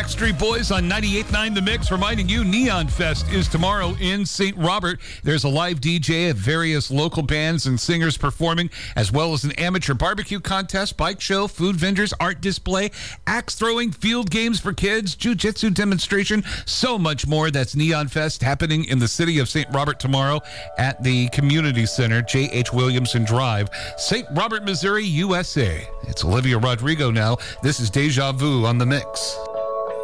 Backstreet Boys on 98.9 The Mix, reminding you Neon Fest is tomorrow in St. Robert. There's a live DJ of various local bands and singers performing, as well as an amateur barbecue contest, bike show, food vendors, art display, axe throwing, field games for kids, jiu-jitsu demonstration, so much more. That's Neon Fest happening in the city of St. Robert tomorrow at the Community Center, J.H. Williamson Drive, St. Robert, Missouri, USA. It's Olivia Rodrigo now. This is Deja Vu on The Mix.